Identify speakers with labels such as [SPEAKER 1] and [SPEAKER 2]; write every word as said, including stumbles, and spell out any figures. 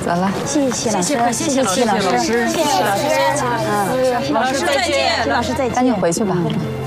[SPEAKER 1] 走了，
[SPEAKER 2] 谢谢老师，谢谢齐老师，谢谢老师，嗯，
[SPEAKER 3] 老师再见，
[SPEAKER 2] 齐老师再见，
[SPEAKER 1] 赶紧回去吧。